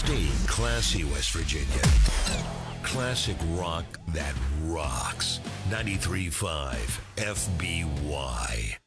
Stay classy, West Virginia. Classic rock that rocks. 93.5 FBY.